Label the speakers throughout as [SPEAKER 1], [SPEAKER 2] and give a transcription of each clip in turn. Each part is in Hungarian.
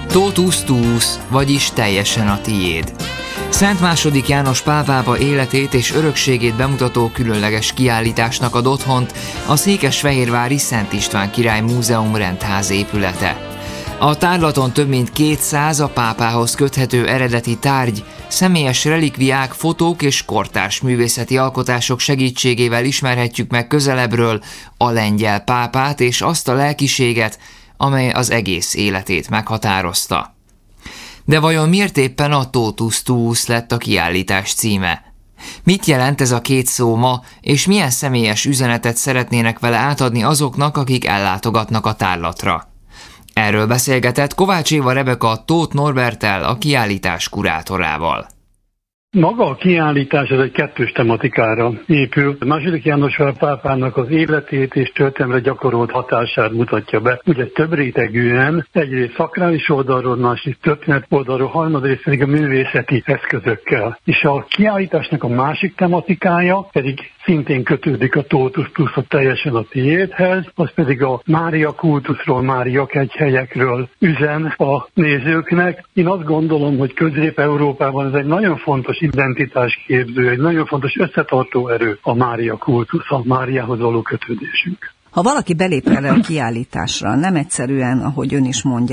[SPEAKER 1] Totus tuus, vagyis teljesen a tiéd. Szent II. János Pál pápa életét és örökségét bemutató különleges kiállításnak ad otthont a székesfehérvári Szent István Király Múzeum rendház épülete. A tárlaton több mint 200 a pápához köthető eredeti tárgy, személyes relikviák, fotók és kortárs művészeti alkotások segítségével ismerhetjük meg közelebbről a lengyel pápát és azt a lelkiséget, amely az egész életét meghatározta. De vajon miért éppen a Totus tuus lett a kiállítás címe? Mit jelent ez a két szó ma, és milyen személyes üzenetet szeretnének vele átadni azoknak, akik ellátogatnak a tárlatra? Erről beszélgetett Kovács Éva Rebeka Tóth Norberttel, a kiállítás kurátorával.
[SPEAKER 2] Maga a kiállítás ez egy kettős tematikára épül. II. János Pál pápának az életét és történelemre gyakorolt hatását mutatja be. Ugye több rétegűen, egyrészt szakrális oldalról, másrészt történet oldalról, harmadrészt pedig a művészeti eszközökkel. És a kiállításnak a másik tematikája pedig szintén kötődik a Totus tuus, teljesen a tiédhez, az pedig a Mária kultuszról, Mária kegyhelyekről üzen a nézőknek. Én azt gondolom, hogy Közép-Európában ez egy nagyon fontos identitásképző, egy nagyon fontos összetartó erő a Mária kultusz, a Máriához való kötődésünk.
[SPEAKER 3] Ha valaki belép erre a kiállításra, nem egyszerűen, ahogy ön is mondja,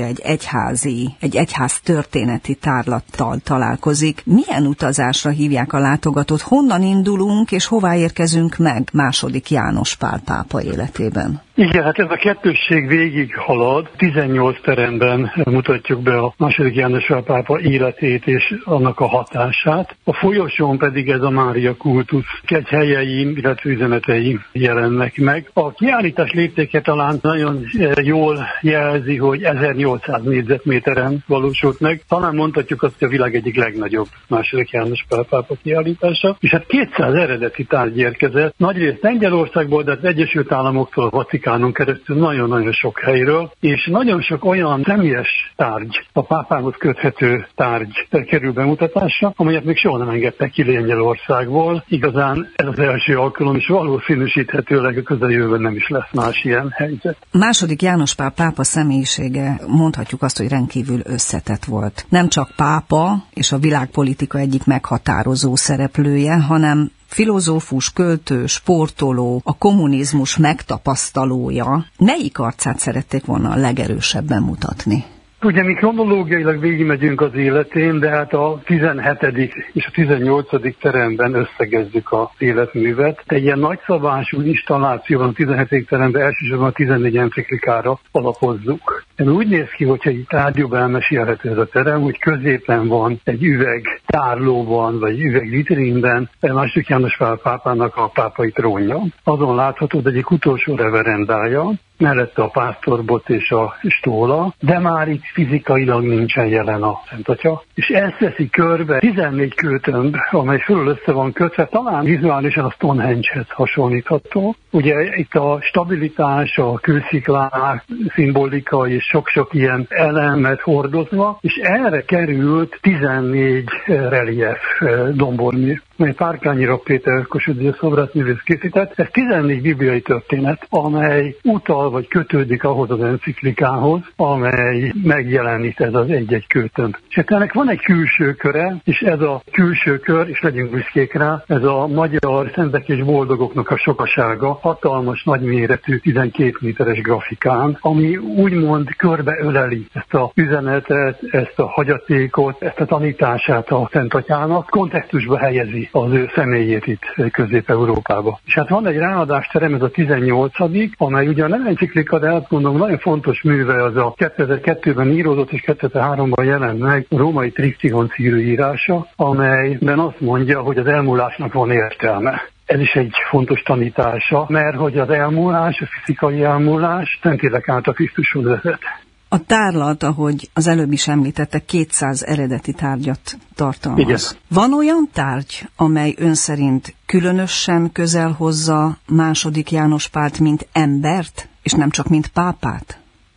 [SPEAKER 3] egy egyház történeti tárlattal találkozik, milyen utazásra hívják a látogatót, honnan indulunk és hová érkezünk meg II. János Pál pápa életében?
[SPEAKER 2] Igen, hát ez a kettősség végig halad. 18 teremben mutatjuk be a II. János Pál pápa életét és annak a hatását. A folyosón pedig ez a Mária kultusz kegyhelyei, illetve üzenetei jelennek meg. A kiállítás léptéke talán nagyon jól jelzi, hogy 1800 négyzetméteren valósult meg. Talán mondhatjuk azt, hogy a világ egyik legnagyobb II. János Pál pápa kiállítása. És hát 200 eredeti tárgy érkezett. Nagyrészt Lengyelországból, de az Egyesült Államoktól, a Vatikánon keresztül nagyon-nagyon sok helyről, és nagyon sok olyan személyes tárgy, a pápához köthető tárgy kerül bemutatásra, amelyet még soha nem engedtek ki Lengyelországból. Igazán ez az első alkalom, és valószínűsíthetőleg a közeljövőben nem is lesz más ilyen helyzet.
[SPEAKER 3] II. János Pál pápa személyisége, mondhatjuk azt, hogy rendkívül összetett volt. Nem csak pápa és a világpolitika egyik meghatározó szereplője, hanem filozófus, költő, sportoló, a kommunizmus megtapasztalója. Melyik arcát szerették volna a legerősebben mutatni?
[SPEAKER 2] Ugye mi kronológiailag végigmegyünk az életén, de hát a 17. és a 18. teremben összegezzük az életművet. Egy ilyen nagyszabású installációban a 17. teremben elsősorban a 14 enciklikára alapozzuk. Úgy néz ki, hogyha itt tárgyúban elmesélhető ez a terem, hogy középen van egy üveg tárlóban, vagy üveg vitrínben II. János Pál pápának a pápai trónja. Azon látható, hogy egyik utolsó reverendája, mellette a pásztorbot és a stóla, de már itt fizikailag nincsen jelen a Szent Atya. És ezt veszi körbe 14 kőtömb, amely fölül össze van kötve, talán vizuálisan a Stonehenge-hez hasonlítható. Ugye itt a stabilitás, a kősziklák, szimbolika és sok-sok ilyen elemet hordozva, és erre került 14 relief dombormű, mely Párkányi Péter Kossuth szobrászművész készített. Ez 14 bibliai történet, amely utal vagy kötődik ahhoz az enciklikához, amely megjelenít ez az egy-egy kőtömb. És ennek van egy külső köre, és ez a külső kör, és legyünk büszkék rá, ez a magyar szentek és boldogoknak a sokasága, hatalmas, nagyméretű 12 méteres grafikán, ami úgymond körbeöleli ezt a üzenetet, ezt a hagyatékot, ezt a tanítását a Szent Atyának, kontextusba helyezi az ő személyét itt Közép-Európába. És hát van egy ráadásterem, ez a 18., amely ugyan nem enciklika, de azt gondolom nagyon fontos műve, az a 2002-ben íródott és 2003-ban jelent meg a római Triptikon című írása, amelyben azt mondja, hogy az elmúlásnak van értelme. Ez is egy fontos tanítása, mert hogy az elmúlás, a fizikai elmúlás Szentlélek által Krisztushoz vezet.
[SPEAKER 3] A tárlat, ahogy az előbb is említette, 200 eredeti tárgyat tartalmaz. Igen. Van olyan tárgy, amely ön szerint különösen közel hozza II. János Pált, mint embert, és nem csak mint pápát?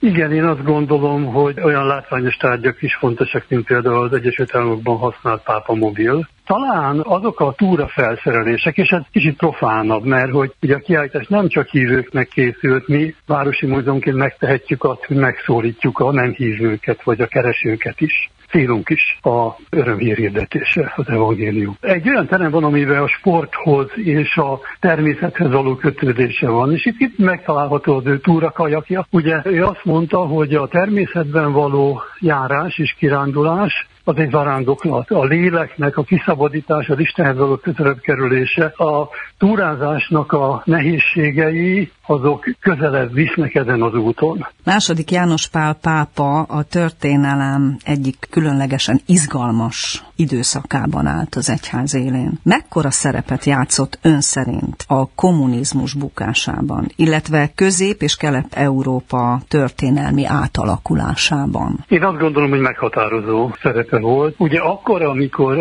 [SPEAKER 2] Igen, én azt gondolom, hogy olyan látványos tárgyak is fontosak, mint például az Egyesült Államokban használt pápamobil. Talán azok a túrafelszerelések, és ez kicsit profánabb, mert hogy ugye a kiállítás nem csak hívőknek készült, mi városi múzeumként megtehetjük azt, hogy megszólítjuk a nem hívőket, vagy a keresőket is. Célunk is a örömhír hirdetése, az evangélium. Egy olyan terem van, amiben a sporthoz és a természethez való kötődése van, és itt megtalálható az ő túrakajakja. Ugye ő azt mondta, hogy a természetben való járás és kirándulás az egy zarándoklat. A léleknek a kiszabadítás, az Istenhez való közelebb kerülése, a túrázásnak a nehézségei, azok közelebb visznek ezen az úton.
[SPEAKER 3] II. János Pál pápa a történelem egyik különlegesen izgalmas időszakában állt az egyház élén. Mekkora szerepet játszott ön szerint a kommunizmus bukásában, illetve Közép- és Kelet-Európa történelmi átalakulásában?
[SPEAKER 2] Én azt gondolom, hogy meghatározó szerepe volt. Ugye akkor, amikor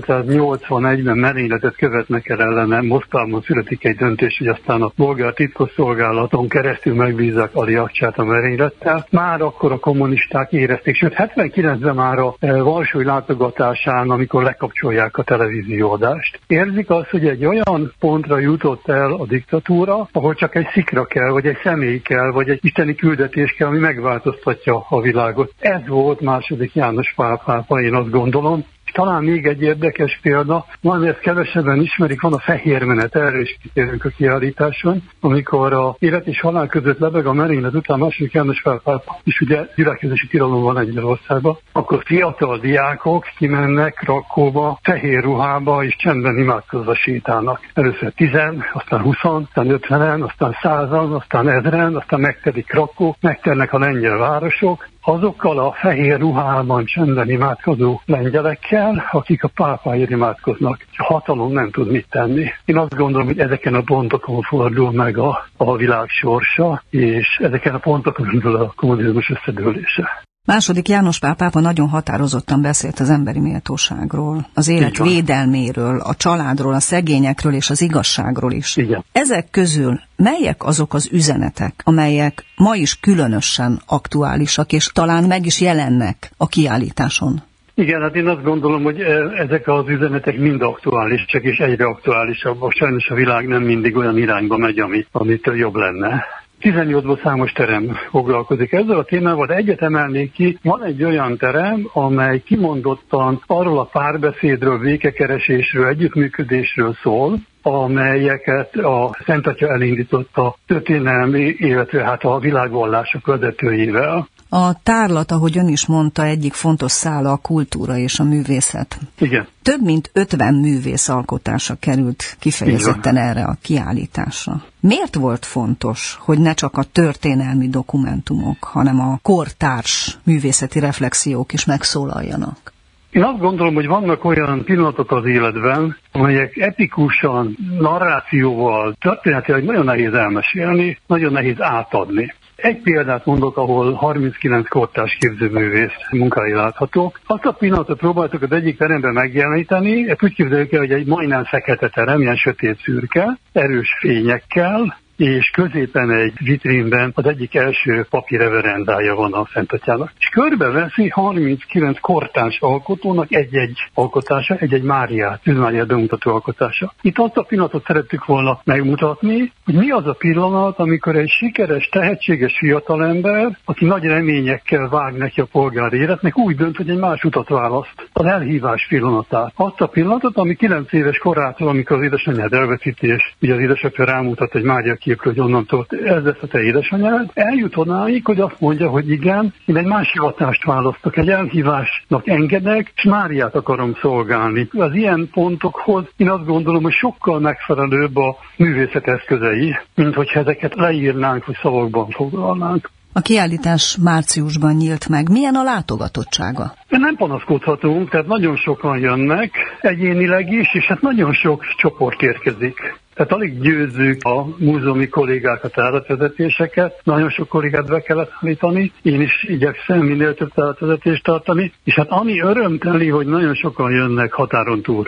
[SPEAKER 2] 1981-ben merényletet követnek el ellene, Moszkvában születik egy döntés, hogy aztán a bolgár titkosszolgálaton keresztül megbízzák Ali Akcsát a merénylettel. Már akkor a kommunisták érezték, sőt 79-ben már a varsói látogatásán, amikor lekapcsolják a televízióadást. Érzik azt, hogy egy olyan pontra jutott el a diktatúra, ahol csak egy szikra kell, vagy egy személy kell, vagy egy isteni küldetés kell, ami megváltoztatja a világot. Ez volt II. János Pál pápa, én azt gondolom. Talán még egy érdekes példa, van, ezt kevesebben ismerik, van a fehér menet, erre is kitérünk a kiállításon, amikor a élet és halál között lebeg a merénylet után II. János Pál pápa, és ugye gyülekezési tilalom van Lengyelországban, akkor fiatal diákok kimennek Krakóba, fehér ruhába, és csendben imádkozva sétálnak. Először 10, aztán 20, aztán 50, aztán 100, aztán 1000, aztán megtelik Krakó, megtelnek a lengyel városok, azokkal a fehér ruhában csendben imádkozó lengyelekkel, akik a pápáért imádkoznak. A hatalom nem tud mit tenni. Én azt gondolom, hogy ezeken a pontokon fordul meg a világ sorsa, és ezeken a pontokon indul a kommunizmus összedőlése.
[SPEAKER 3] II. János Pál pápa nagyon határozottan beszélt az emberi méltóságról, az élet védelméről, a családról, a szegényekről és az igazságról is.
[SPEAKER 2] Igen.
[SPEAKER 3] Ezek közül melyek azok az üzenetek, amelyek ma is különösen aktuálisak, és talán meg is jelennek a kiállításon?
[SPEAKER 2] Igen, hát én azt gondolom, hogy ezek az üzenetek mind aktuálisak, és egyre aktuálisabbak. Sajnos a világ nem mindig olyan irányba megy, amitől jobb lenne. 18-ból számos terem foglalkozik ezzel a témával, de egyet emelnék ki, van egy olyan terem, amely kimondottan arról a párbeszédről, békekeresésről, együttműködésről szól, amelyeket a Szent Atya elindított a történelmi, illetve hát a világvallások vezetőivel.
[SPEAKER 3] A tárlat, ahogy ön is mondta, egyik fontos szála a kultúra és a művészet.
[SPEAKER 2] Igen.
[SPEAKER 3] Több mint 50 művész alkotása került kifejezetten erre a kiállításra. Miért volt fontos, hogy ne csak a történelmi dokumentumok, hanem a kortárs művészeti reflexiók is megszólaljanak?
[SPEAKER 2] Én azt gondolom, hogy vannak olyan pillanatok az életben, amelyek epikusan, narrációval, történetileg nagyon nehéz elmesélni, nagyon nehéz átadni. Egy példát mondok, ahol 39 kortárs képzőművész munkái láthatók. Azt a pillanatot próbáltuk az egyik teremben megjeleníteni, ezt úgy képzeljük el, hogy egy majdnem fekete terem, ilyen sötét szürke, erős fényekkel, és középen egy vitrínben az egyik első papírreverendája van a Szent Atyának. És körbeveszi 39 kortárs alkotónak egy-egy alkotása, egy-egy Máriát, Szűz Máriát bemutató alkotása. Itt azt a pillanatot szerettük volna megmutatni, hogy mi az a pillanat, amikor egy sikeres, tehetséges fiatalember, aki nagy reményekkel vág neki a polgári életnek, úgy dönt, hogy egy más utat választ. Az elhívás pillanatát. Azt a pillanatot, ami 9 éves korától, amikor az édesanyád elveszítés, ugye az édesapja rámutat egy Mária képről, hogy onnantól ez lesz a te édesanyád, eljut odáig, hogy azt mondja, hogy igen, én egy más hivatást választok, egy elhívásnak engedek, és Máriát akarom szolgálni. Az ilyen pontokhoz én azt gondolom, hogy sokkal megfelelőbb a művészet eszközei, mint hogyha ezeket leírnánk, vagy szavakban foglalnánk.
[SPEAKER 3] A kiállítás márciusban nyílt meg. Milyen a látogatottsága?
[SPEAKER 2] Nem panaszkodhatunk, tehát nagyon sokan jönnek, egyénileg is, és hát nagyon sok csoport érkezik. Tehát alig győzzük a múzeumi kollégákat, tárlatvezetéseket, nagyon sok kollégát be kellett állítani, én is igyekszem minél több tárlatvezetést tartani, és hát ami örömteli, hogy nagyon sokan jönnek határon túlról.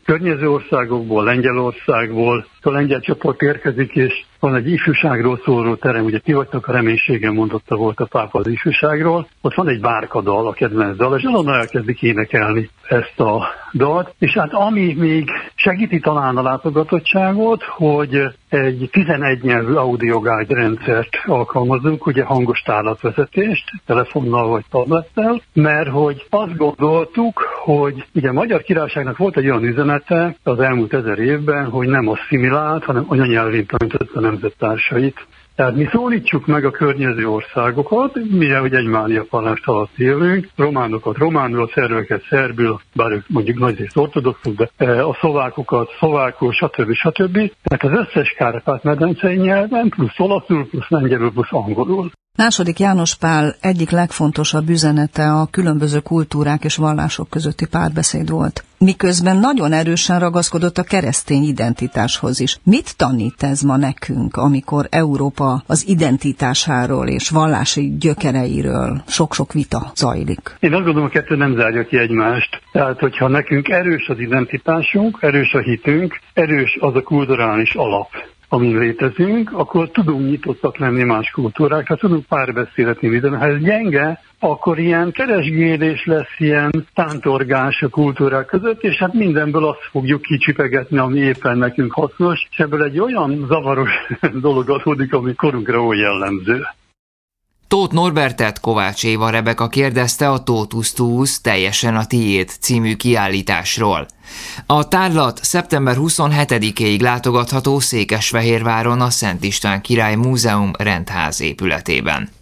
[SPEAKER 2] környező országokból, Lengyelországból, a lengyel csoport érkezik, és van egy ifjúságról szóló terem, ugye ti vagytok a reménységem, mondotta volt a pápa az ifjúságról. Ott van egy bárkadal, a kedvenc dal, és azonnal elkezdik énekelni ezt a dalt. És hát ami még segíti talán a látogatottságot, hogy egy 11 nyelvű audioguide rendszert alkalmazunk, ugye hangos tárlatvezetést, telefonnal vagy tablettel, mert hogy azt gondoltuk, hogy ugye a Magyar Királyságnak volt egy olyan üzenete az elmúlt 1000 évben, hogy nem asszimilált, hanem anyanyelvén tanította a nemzettársait. Tehát mi szólítsuk meg a környező országokat, mivel hogy egy Mária palást alatt élünk, románokat románul, a szerveket szerbül, bár ők mondjuk nagyrészt ortodoxok, de a szlovákokat szlovákul, stb. Tehát az összes Kárpát-medencei nyelven, plusz olaszul, plusz lengyelül, plusz angolul.
[SPEAKER 3] II. János Pál egyik legfontosabb üzenete a különböző kultúrák és vallások közötti párbeszéd volt. Miközben nagyon erősen ragaszkodott a keresztény identitáshoz is. Mit tanít ez ma nekünk, amikor Európa az identitásáról és vallási gyökereiről sok-sok vita zajlik?
[SPEAKER 2] Én azt gondolom, a kettő nem zárja ki egymást. Tehát, hogyha nekünk erős az identitásunk, erős a hitünk, erős az a kulturális alap, amin létezünk, akkor tudunk nyitottak lenni más kultúrákra, tudunk párbeszédet indítani. Ha ez gyenge, akkor ilyen keresgélés lesz, ilyen tántorgás a kultúrák között, és hát mindenből azt fogjuk kicsipegetni, ami éppen nekünk hasznos, és ebből egy olyan zavaros dolog adódik, ami korunkra olyan jellemző.
[SPEAKER 1] Tóth Norbertet Kovács Éva Rebeka kérdezte a Totusz Tuus teljesen a tiéd című kiállításról. A tárlat szeptember 27-éig látogatható Székesfehérváron a Szent István Király Múzeum rendház épületében.